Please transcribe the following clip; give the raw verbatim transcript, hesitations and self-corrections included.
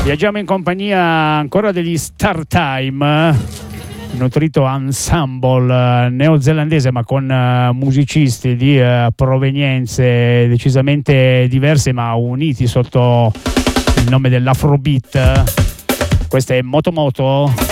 Viaggiamo in compagnia ancora degli Star Time, nutrito ensemble neozelandese ma con uh, musicisti di uh, provenienze decisamente diverse ma uniti sotto il nome dell'Afrobeat. Questa è Moto Moto.